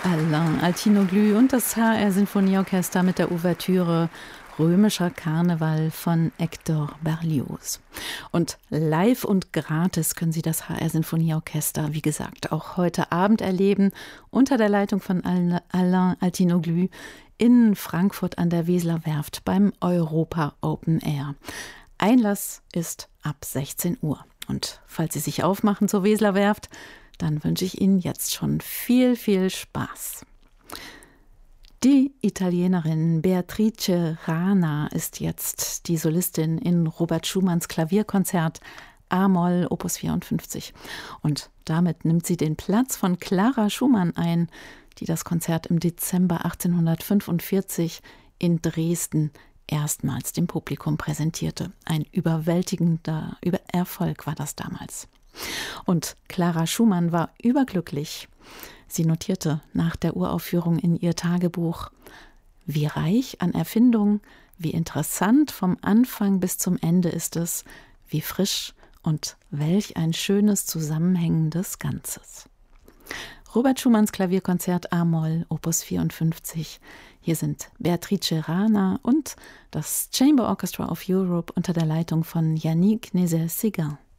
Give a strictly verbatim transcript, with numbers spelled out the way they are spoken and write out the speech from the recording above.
Alain Altinoglu und das H R-Sinfonieorchester mit der Ouvertüre Römischer Karneval von Hector Berlioz. Und live und gratis können Sie das H R-Sinfonieorchester, wie gesagt, auch heute Abend erleben, unter der Leitung von Alain Altinoglu in Frankfurt an der Weseler Werft beim Europa Open Air. Einlass ist ab sechzehn Uhr. Und falls Sie sich aufmachen zur Weseler Werft, dann wünsche ich Ihnen jetzt schon viel, viel Spaß. Die Italienerin Beatrice Rana ist jetzt die Solistin in Robert Schumanns Klavierkonzert a-Moll Opus vierundfünfzig. Und damit nimmt sie den Platz von Clara Schumann ein, die das Konzert im Dezember achtzehnhundertfünfundvierzig in Dresden erstmals dem Publikum präsentierte. Ein überwältigender Erfolg war das damals. Und Clara Schumann war überglücklich. Sie notierte nach der Uraufführung in ihr Tagebuch: Wie reich an Erfindungen, wie interessant vom Anfang bis zum Ende ist es, wie frisch und welch ein schönes zusammenhängendes Ganzes. Robert Schumanns Klavierkonzert a-Moll Opus vierundfünfzig. Hier sind Beatrice Rana und das Chamber Orchestra of Europe unter der Leitung von Yannick Nézet-Séguin.